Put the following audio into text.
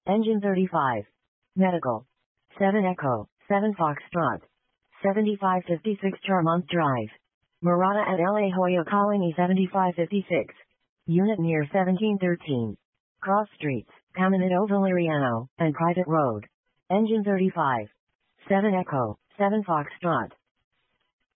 Engine 35. Medical. 7 Echo, 7 Foxtrot. 7556 Charmont Drive. Murata at La Jolla Colony 7556. Unit near 1713. Cross Streets, Caminito Valeriano, and Private Road. Engine 35. 7 Echo, 7 Foxtrot.